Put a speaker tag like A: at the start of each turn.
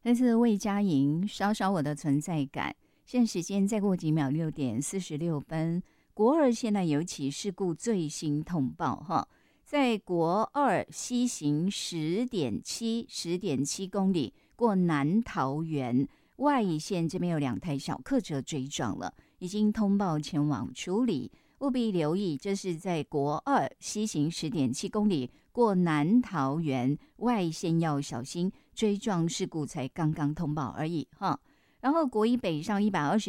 A: 来自魏佳莹，稍稍我的存在感。现在时间再过几秒6:46。国二现在有起事故最新通报哈，在国二西行10.7公里过南桃园外线这边有2台小客车追撞了，已经通报前往处理，务必留意，这是在国二西行10.7公里过南桃园外线要小心，追撞事故才刚刚通报而已哈。然后国一北上120